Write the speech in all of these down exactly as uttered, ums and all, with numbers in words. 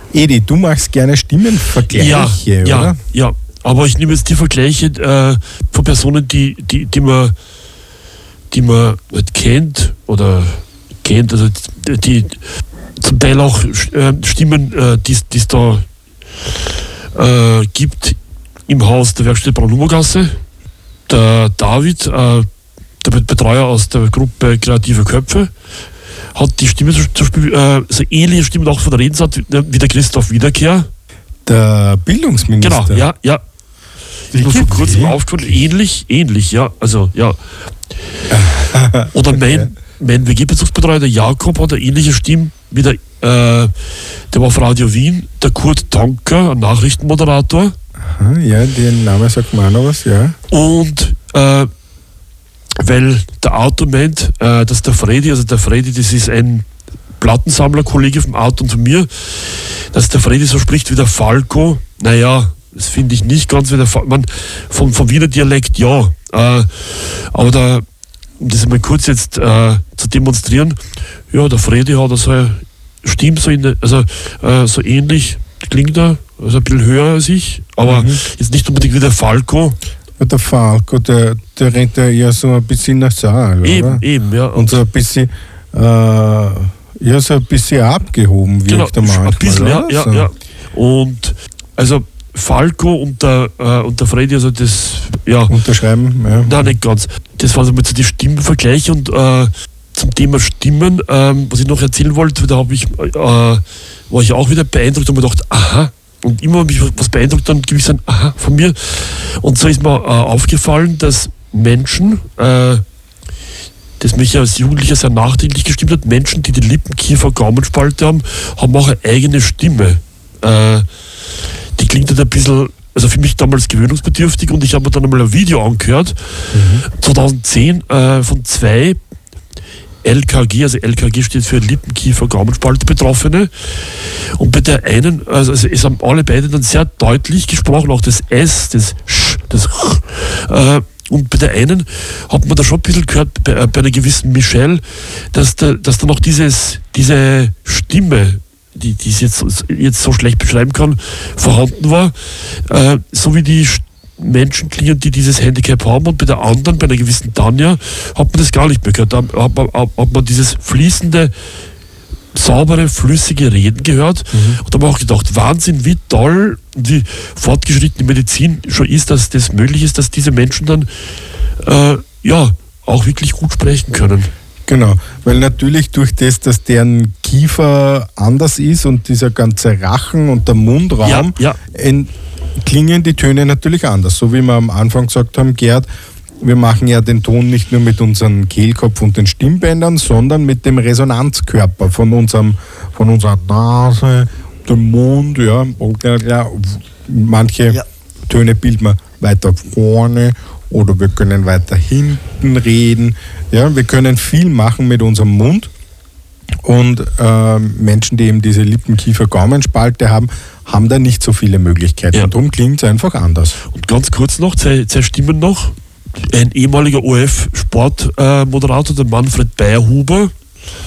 Edi, du machst gerne Stimmenvergleiche, ja, oder? Ja, ja. Aber ich nehme jetzt die Vergleiche äh, von Personen, die, die, die man, die man nicht kennt oder kennt, also die, die zum Teil auch äh, Stimmen, äh, die es da äh, gibt im Haus der Werkstätte Braunhubergasse. Der David, äh, der Betreuer aus der Gruppe Kreative Köpfe, hat die Stimme zum Beispiel, äh, so ähnliche Stimmen auch von der Redensart wie der Christoph Wiederkehr. Der Bildungsminister. Genau, ja, ja. Ist mir vor kurzem aufgefallen, ähnlich, ähnlich, ja, also, ja. Oder mein, mein W G-Bezugsbetreuer, der Jakob, hat eine ähnliche Stimme wie der, äh, der war auf Radio Wien, der Kurt Tonker, ein Nachrichtenmoderator. Aha, ja, den Namen sagt mir auch noch was, ja. Und, äh, weil der Auto meint, äh, dass der Freddy, also der Freddy, das ist ein Plattensammler-Kollege vom Auto und von mir, dass der Freddy so spricht wie der Falco, naja, das finde ich nicht ganz wie der Falco, man, vom, vom Wiener Dialekt ja, äh, aber da, um das mal kurz jetzt äh, zu demonstrieren, ja, der Freddy hat also eine Stimme so, in der, also, äh, so ähnlich, klingt er, also ein bisschen höher als ich, aber mhm. jetzt nicht unbedingt wie der Falco. Der Falco, der, der rennt ja eher so ein bisschen nach Saal, eben, oder? Eben, ja. Und so ein bisschen, äh, ja, so ein bisschen abgehoben wirkt genau, er manchmal. Ein bisschen, ja, oder? ja, so. ja. Und, also, Falco und der, äh, und der Freddy, also das, ja. Unterschreiben, ja. Nein, nicht ganz. Das war so mit so die Stimmenvergleich und äh, zum Thema Stimmen, ähm, was ich noch erzählen wollte, da habe ich, äh, war ich auch wieder beeindruckt und mir gedacht, aha, und immer, wenn mich was beeindruckt, dann gebe ich ein aha von mir. Und so ist mir äh, aufgefallen, dass Menschen, äh, das mich ja als Jugendlicher sehr nachdenklich gestimmt hat, Menschen, die die Lippen, Kiefer, Gaumenspalte haben, haben auch eine eigene Stimme. Äh, die klingt halt ein bisschen, also für mich damals gewöhnungsbedürftig, und ich habe mir dann einmal ein Video angehört, mhm. zweitausendzehn, äh, von zwei L K G, also L K G steht für Lippen, Kiefer, Gaumenspalte Betroffene. Und bei der einen, also es haben alle beide dann sehr deutlich gesprochen, auch das S, das Sch, das Ch. Äh, und bei der einen hat man da schon ein bisschen gehört, bei, bei einer gewissen Michelle, dass da, dass da noch dieses, diese Stimme, die, die ich jetzt, jetzt so schlecht beschreiben kann, vorhanden war. Äh, so wie die Menschen klingen, die dieses Handicap haben, und bei der anderen, bei einer gewissen Tanja, hat man das gar nicht mehr gehört. Da hat man, hat man dieses fließende, saubere, flüssige Reden gehört. Mhm. Und da haben wir auch gedacht, Wahnsinn, wie toll und wie fortgeschritten die Medizin schon ist, dass das möglich ist, dass diese Menschen dann äh, ja auch wirklich gut sprechen können. Genau, weil natürlich durch das, dass deren Kiefer anders ist und dieser ganze Rachen und der Mundraum, ja, ja. In, klingen die Töne natürlich anders. So wie wir am Anfang gesagt haben, Gerd, wir machen ja den Ton nicht nur mit unserem Kehlkopf und den Stimmbändern, sondern mit dem Resonanzkörper von, unserem, von unserer Nase, dem Mund, ja, und ja, manche ja. Töne bilden wir weiter vorne oder wir können weiter hinten reden. Ja, wir können viel machen mit unserem Mund. Und äh, Menschen, die eben diese Lippen-Kiefer-Gaumenspalte haben, haben da nicht so viele Möglichkeiten. Ja. Und darum klingt es einfach anders. Und ganz kurz noch, zwei, zwei Stimmen noch. Ein ehemaliger O F-Sportmoderator, der Manfred Bayerhuber, mhm.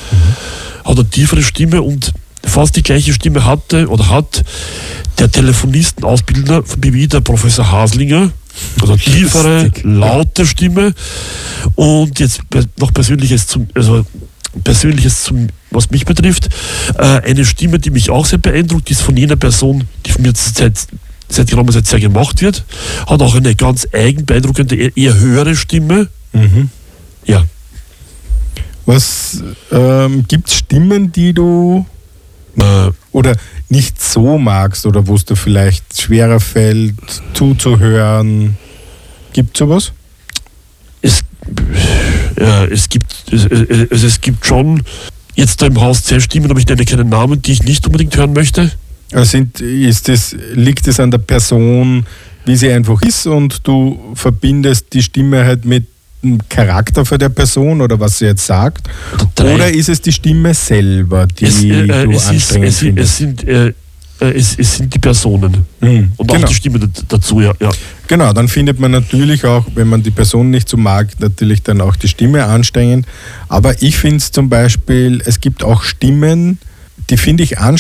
hat eine tiefere Stimme und fast die gleiche Stimme hatte oder hat der Telefonistenausbildner von B W I, der Professor Haslinger. Also tiefere, laute Stimme. Und jetzt noch Persönliches zum, also Persönliches zum, was mich betrifft. Äh, eine Stimme, die mich auch sehr beeindruckt, ist von jener Person, die von mir seit, seit geraumer Zeit sehr gemacht wird. Hat auch eine ganz eigen beeindruckende, eher höhere Stimme. Mhm. Ja. Was ähm, gibt es Stimmen, die du äh, oder nicht so magst oder wo es dir vielleicht schwerer fällt, zuzuhören? Gibt es sowas? Es, ja, es gibt es, es, es gibt schon jetzt da im Haus zwei Stimmen, aber ich nenne keine Namen, die ich nicht unbedingt hören möchte. Sind, ist das, liegt es an der Person, wie sie einfach ist, und du verbindest die Stimme halt mit dem Charakter für der Person oder was sie jetzt sagt? Oder, oder ist es die Stimme selber, die es, äh, du es anstrengend ist, es, findest? Es sind, äh, es, es sind die Personen mhm, und genau. auch die Stimme dazu, ja, ja. Genau, dann findet man natürlich auch, wenn man die Person nicht so mag, natürlich dann auch die Stimme anstrengend. Aber ich finde es zum Beispiel, es gibt auch Stimmen, die finde ich anstrengend,